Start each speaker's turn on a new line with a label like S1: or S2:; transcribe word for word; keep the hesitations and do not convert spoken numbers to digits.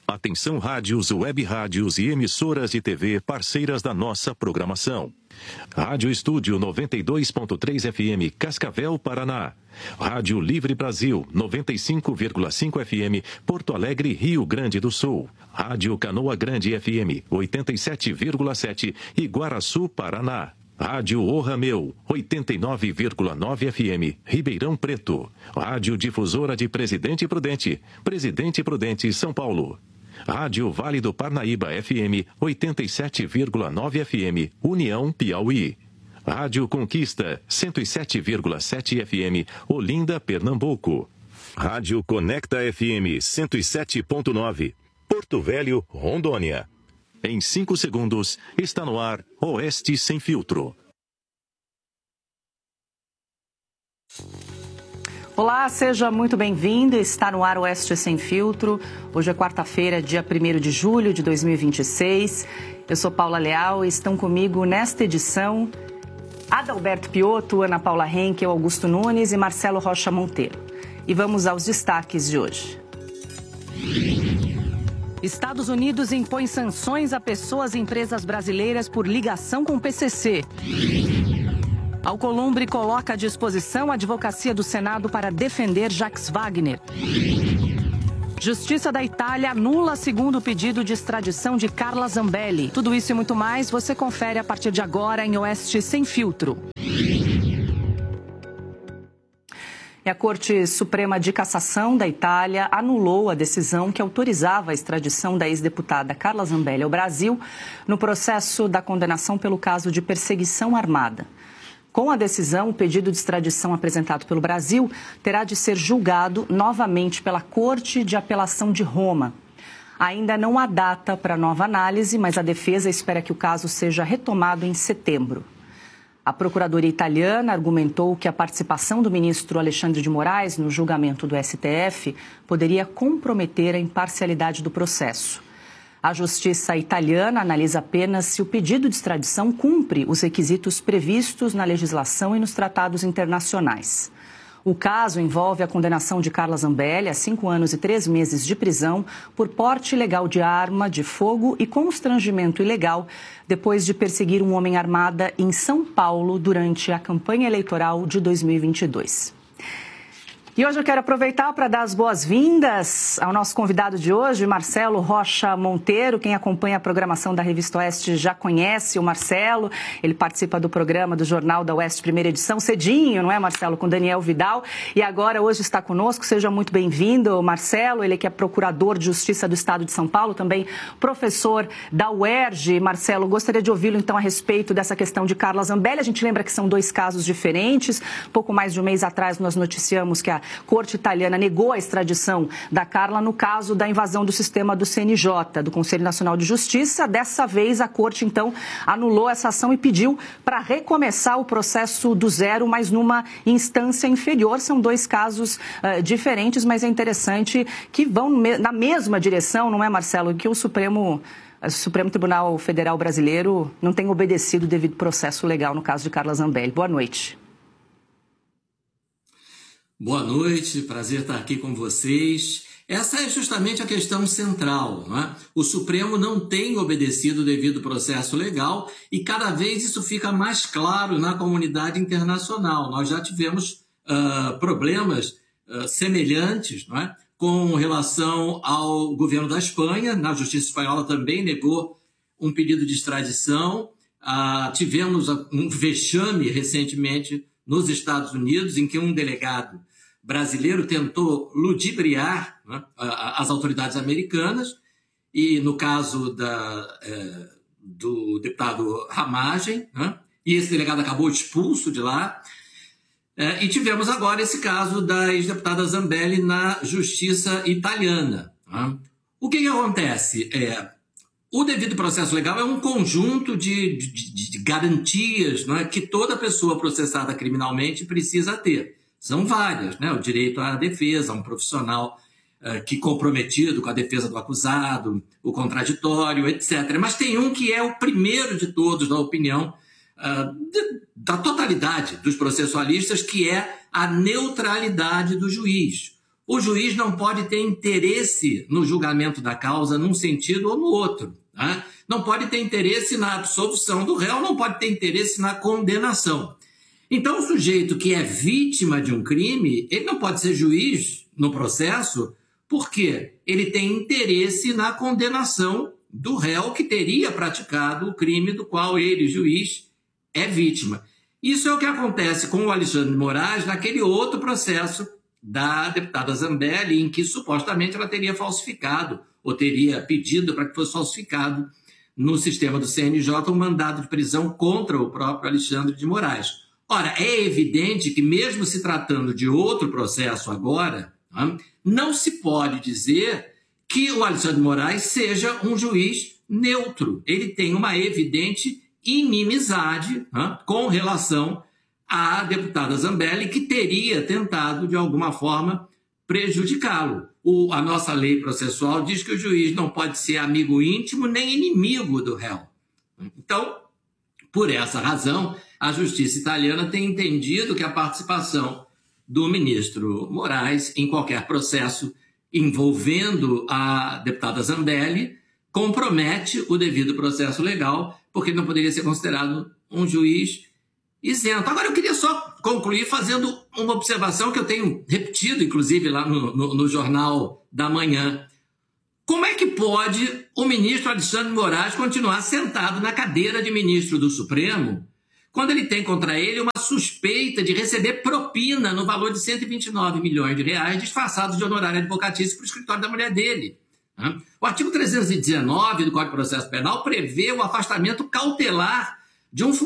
S1: Atenção rádios, web rádios e emissoras de T V parceiras da nossa programação. Rádio Estúdio noventa e dois ponto três F M, Cascavel, Paraná. Rádio Livre Brasil, noventa e cinco vírgula cinco F M, Porto Alegre, Rio Grande do Sul. Rádio Canoa Grande F M, oitenta e sete vírgula sete, Iguaraçu, Paraná. Rádio O Rameu, oitenta e nove vírgula nove F M, Ribeirão Preto. Rádio Difusora de Presidente Prudente, Presidente Prudente, São Paulo. Rádio Vale do Parnaíba F M, oitenta e sete vírgula nove F M, União, Piauí. Rádio Conquista, cento e sete vírgula sete F M, Olinda, Pernambuco. Rádio Conecta F M, cento e sete ponto nove, Porto Velho, Rondônia. Em cinco segundos, está no ar Oeste Sem Filtro.
S2: Olá, seja muito bem-vindo. Está no ar Oeste Sem Filtro. Hoje é quarta-feira, dia primeiro de julho de dois mil e vinte e seis. Eu sou Paula Leal e estão comigo nesta edição Adalberto Piotto, Ana Paula Henkel, Augusto Nunes e Marcelo Rocha Monteiro. E vamos aos destaques de hoje. Estados Unidos impõe sanções a pessoas e empresas brasileiras por ligação com o P C C. Alcolumbre coloca à disposição a advocacia do Senado para defender Jacques Wagner. Justiça da Itália anula segundo pedido de extradição de Carla Zambelli. Tudo isso e muito mais você confere a partir de agora em Oeste Sem Filtro. E a Corte Suprema de Cassação da Itália anulou a decisão que autorizava a extradição da ex-deputada Carla Zambelli ao Brasil no processo da condenação pelo caso de perseguição armada. Com a decisão, o pedido de extradição apresentado pelo Brasil terá de ser julgado novamente pela Corte de Apelação de Roma. Ainda não há data para nova análise, mas a defesa espera que o caso seja retomado em setembro. A Procuradoria italiana argumentou que a participação do ministro Alexandre de Moraes no julgamento do S T F poderia comprometer a imparcialidade do processo. A Justiça italiana analisa apenas se o pedido de extradição cumpre os requisitos previstos na legislação e nos tratados internacionais. O caso envolve a condenação de Carla Zambelli a cinco anos e três meses de prisão por porte ilegal de arma de fogo e constrangimento ilegal depois de perseguir um homem armado em São Paulo durante a campanha eleitoral de dois mil e vinte e dois. E hoje eu quero aproveitar para dar as boas-vindas ao nosso convidado de hoje, Marcelo Rocha Monteiro. Quem acompanha a programação da Revista Oeste já conhece o Marcelo. Ele participa do programa do Jornal da Oeste, primeira edição, cedinho, não é, Marcelo? Com Daniel Vidal. E agora, hoje, está conosco. Seja muito bem-vindo, Marcelo. Ele que é procurador de Justiça do Estado de São Paulo, também professor da U E R J. Marcelo, gostaria de ouvi-lo, então, a respeito dessa questão de Carla Zambelli. A gente lembra que são dois casos diferentes. Pouco mais de um mês atrás, nós noticiamos que a Corte italiana negou a extradição da Carla no caso da invasão do sistema do C N J, do Conselho Nacional de Justiça. Dessa vez, a Corte, então, anulou essa ação e pediu para recomeçar o processo do zero, mas numa instância inferior. São dois casos uh, diferentes, mas é interessante que vão na mesma direção, não é, Marcelo? Que o Supremo... O Supremo Tribunal Federal Brasileiro não tem obedecido o devido processo legal no caso de Carla Zambelli. Boa noite.
S3: Boa noite, prazer estar aqui com vocês. Essa é justamente a questão central, não é? O Supremo não tem obedecido o devido processo legal e cada vez isso fica mais claro na comunidade internacional. Nós já tivemos uh, problemas uh, semelhantes, não é? Com relação ao governo da Espanha. Na Justiça Espanhola também negou um pedido de extradição. Uh, tivemos um vexame recentemente nos Estados Unidos, em que um delegado brasileiro tentou ludibriar, né, as autoridades americanas, e no caso da, é, do deputado Ramagem, né, e esse delegado acabou expulso de lá, é, e tivemos agora esse caso da ex-deputada Zambelli na justiça italiana. Né. O que, que acontece? É, o devido processo legal é um conjunto de, de, de garantias, não é, que toda pessoa processada criminalmente precisa ter. São várias, né? O direito à defesa, um profissional uh, que comprometido com a defesa do acusado, o contraditório, etcétera. Mas tem um que é o primeiro de todos, na opinião uh, de, da totalidade dos processualistas, que é a neutralidade do juiz. o juiz não pode ter interesse no julgamento da causa num sentido ou no outro. Tá? Não pode ter interesse na absolvição do réu, não pode ter interesse na condenação. Então, o sujeito que é vítima de um crime, ele não pode ser juiz no processo, porque ele tem interesse na condenação do réu que teria praticado o crime do qual ele, juiz, é vítima. Isso é o que acontece com o Alexandre de Moraes naquele outro processo da deputada Zambelli, em que supostamente ela teria falsificado, ou teria pedido para que fosse falsificado no sistema do C N J um mandado de prisão contra o próprio Alexandre de Moraes. Ora, é evidente que mesmo se tratando de outro processo agora, não se pode dizer que o Alexandre de Moraes seja um juiz neutro. Ele tem uma evidente inimizade com relação à deputada Zambelli, que teria tentado, de alguma forma, prejudicá-lo. O, a nossa lei processual diz que o juiz não pode ser amigo íntimo nem inimigo do réu. Então, por essa razão, a justiça italiana tem entendido que a participação do ministro Moraes em qualquer processo envolvendo a deputada Zambelli compromete o devido processo legal, porque não poderia ser considerado um juiz isento. Agora, eu queria só concluir fazendo uma observação que eu tenho repetido, inclusive, lá no, no, no Jornal da Manhã. Como é que pode o ministro Alexandre de Moraes continuar sentado na cadeira de ministro do Supremo quando ele tem contra ele uma suspeita de receber propina no valor de cento e vinte e nove milhões de reais disfarçados de honorário advocatício para o escritório da mulher dele? O artigo trezentos e dezenove do Código de Processo Penal prevê o afastamento cautelar de um